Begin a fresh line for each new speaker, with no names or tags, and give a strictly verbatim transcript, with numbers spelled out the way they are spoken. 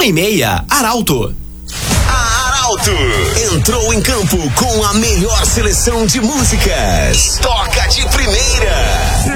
e meia, Arauto.
A Arauto entrou em campo com a melhor seleção de músicas. Toca de primeira.